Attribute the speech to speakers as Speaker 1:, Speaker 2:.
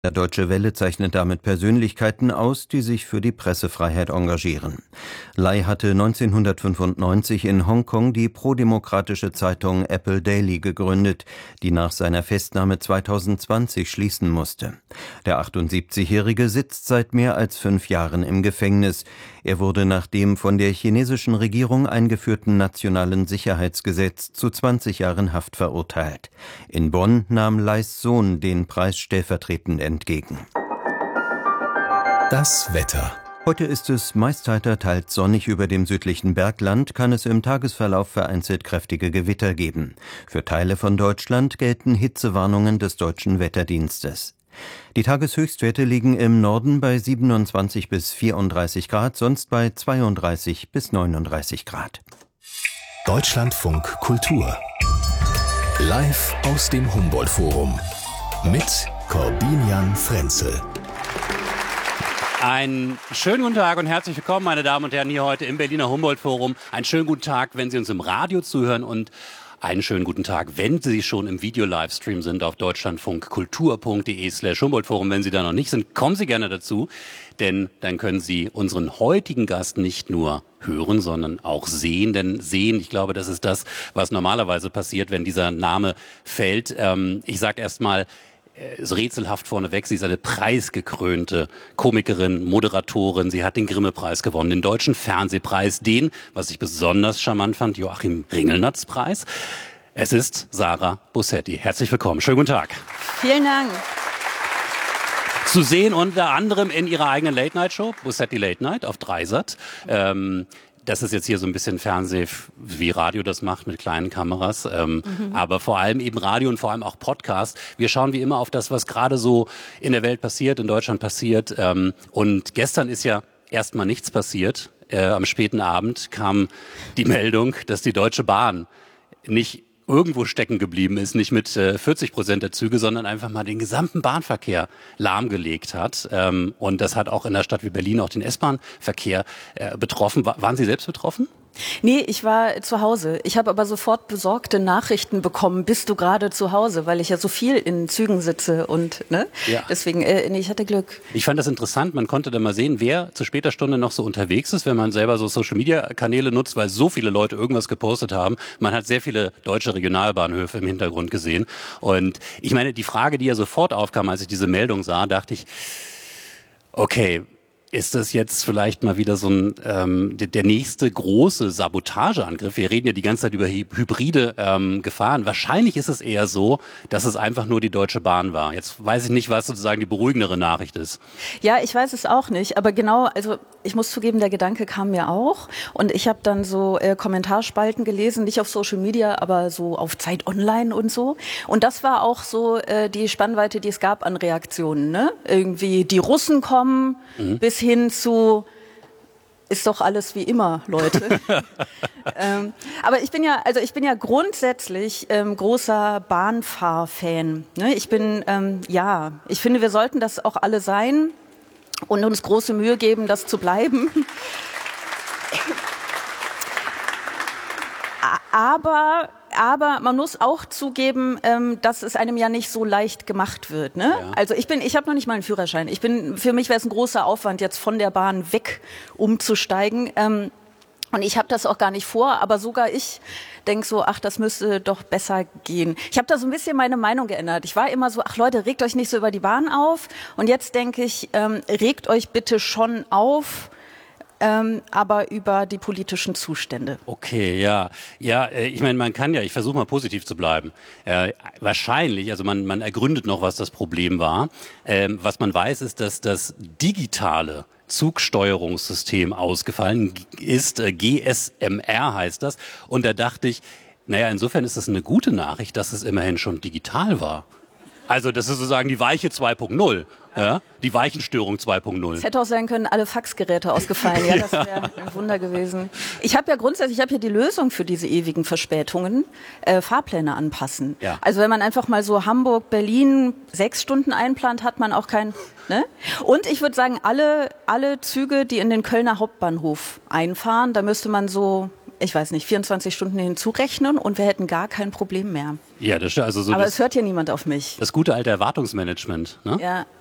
Speaker 1: Der Deutsche Welle zeichnet damit Persönlichkeiten aus, die sich für die Pressefreiheit engagieren. Lai hatte 1995 in Hongkong die prodemokratische Zeitung Apple Daily gegründet, die nach seiner Festnahme 2020 schließen musste. Der 78-Jährige sitzt seit mehr als 5 Jahren im Gefängnis. Er wurde nach dem von der chinesischen Regierung eingeführten Nationalen Sicherheitsgesetz zu 20 Jahren Haft verurteilt. In Bonn nahm Lais Sohn den Preis stellvertretend entgegen.
Speaker 2: Das Wetter.
Speaker 1: Heute ist es meist heiter, teils sonnig. Über dem südlichen Bergland kann es im Tagesverlauf vereinzelt kräftige Gewitter geben. Für Teile von Deutschland gelten Hitzewarnungen des Deutschen Wetterdienstes. Die Tageshöchstwerte liegen im Norden bei 27 bis 34 Grad, sonst bei 32 bis 39 Grad.
Speaker 2: Deutschlandfunk Kultur. Live aus dem Humboldt-Forum. Mit Corbinian Frenzel.
Speaker 3: Einen schönen guten Tag und herzlich willkommen, meine Damen und Herren, hier heute im Berliner Humboldt-Forum. Einen schönen guten Tag, wenn Sie uns im Radio zuhören, und einen schönen guten Tag, wenn Sie schon im Video-Livestream sind auf deutschlandfunkkultur.de/Humboldt-Forum. Wenn Sie da noch nicht sind, kommen Sie gerne dazu, denn dann können Sie unseren heutigen Gast nicht nur hören, sondern auch sehen. Denn sehen, ich glaube, das ist das, was normalerweise passiert, wenn dieser Name fällt. Ich sage erst mal, ist rätselhaft vorneweg. Sie ist eine preisgekrönte Komikerin, Moderatorin. Sie hat den Grimme-Preis gewonnen, den Deutschen Fernsehpreis, den, was ich besonders charmant fand, Joachim Ringelnatz-Preis. Es ist Sarah Bussetti. Herzlich willkommen. Schönen guten Tag.
Speaker 4: Vielen Dank.
Speaker 3: Zu sehen unter anderem in ihrer eigenen Late-Night-Show, Bussetti Late Night auf Dreisat. Das ist jetzt hier so ein bisschen Fernseh, wie Radio das macht, mit kleinen Kameras. Aber vor allem eben Radio und vor allem auch Podcast. Wir schauen wie immer auf das, was gerade so in der Welt passiert, in Deutschland passiert. Und gestern ist ja erstmal nichts passiert. Am späten Abend kam die Meldung, dass die Deutsche Bahn nicht irgendwo stecken geblieben ist, nicht mit 40% der Züge, sondern einfach mal den gesamten Bahnverkehr lahmgelegt hat. Und das hat auch in einer Stadt wie Berlin auch den S-Bahn-Verkehr betroffen. Waren Sie selbst betroffen?
Speaker 4: Nee, ich war zu Hause. Ich habe aber sofort besorgte Nachrichten bekommen, bist du gerade zu Hause, weil ich ja so viel in Zügen sitze und
Speaker 3: Ja.
Speaker 4: Deswegen, nee, ich hatte Glück.
Speaker 3: Ich fand das interessant, man konnte da mal sehen, wer zu später Stunde noch so unterwegs ist, wenn man selber so Social-Media-Kanäle nutzt, weil so viele Leute irgendwas gepostet haben. Man hat sehr viele deutsche Regionalbahnhöfe im Hintergrund gesehen. Und ich meine, die Frage, die ja sofort aufkam, als ich diese Meldung sah, dachte ich, okay, ist das jetzt vielleicht mal wieder so ein der nächste große Sabotageangriff? Wir reden ja die ganze Zeit über hybride Gefahren. Wahrscheinlich ist es eher so, dass es einfach nur die Deutsche Bahn war. Jetzt weiß ich nicht, was sozusagen die beruhigendere Nachricht ist.
Speaker 4: Ja, ich weiß es auch nicht, aber genau, also ich muss zugeben, der Gedanke kam mir auch, und ich habe dann so Kommentarspalten gelesen, nicht auf Social Media, aber so auf Zeit Online und so. Und das war auch so die Spannweite, die es gab an Reaktionen. Ne? Irgendwie die Russen kommen, bis hin zu, ist doch alles wie immer, Leute. Aber ich bin ja grundsätzlich großer Bahnfahrfan. Ne? Ich finde, wir sollten das auch alle sein und uns große Mühe geben, das zu bleiben. Aber man muss auch zugeben, dass es einem ja nicht so leicht gemacht wird. Ne? Ja. Also ich habe noch nicht mal einen Führerschein. Für mich wäre es ein großer Aufwand, jetzt von der Bahn weg umzusteigen. Und ich habe das auch gar nicht vor, aber sogar ich denke so, ach, das müsste doch besser gehen. Ich habe da so ein bisschen meine Meinung geändert. Ich war immer so, ach Leute, regt euch nicht so über die Bahn auf. Und jetzt denke ich, regt euch bitte schon auf, aber über die politischen Zustände.
Speaker 3: Okay, ja. Ja, ich meine, ich versuche mal positiv zu bleiben. Wahrscheinlich, also man ergründet noch, was das Problem war. Was man weiß, ist, dass das digitale Zugsteuerungssystem ausgefallen ist. GSMR heißt das. Und da dachte ich, naja, insofern ist das eine gute Nachricht, dass es immerhin schon digital war. Also das ist sozusagen die Weiche 2.0, ja? Die Weichenstörung 2.0.
Speaker 4: Es hätte auch sein können, alle Faxgeräte ausgefallen. Ja, das wäre ein Wunder gewesen. Ich habe hier die Lösung für diese ewigen Verspätungen, Fahrpläne anpassen.
Speaker 3: Ja.
Speaker 4: Also wenn man einfach mal so Hamburg, Berlin 6 Stunden einplant, hat man auch kein... Ne? Und ich würde sagen, alle Züge, die in den Kölner Hauptbahnhof einfahren, da müsste man so... ich weiß nicht, 24 Stunden hinzurechnen und wir hätten gar kein Problem mehr.
Speaker 3: Ja, das ist also so.
Speaker 4: Aber es hört ja niemand auf mich.
Speaker 3: Das gute alte Erwartungsmanagement, ne?
Speaker 4: Ja.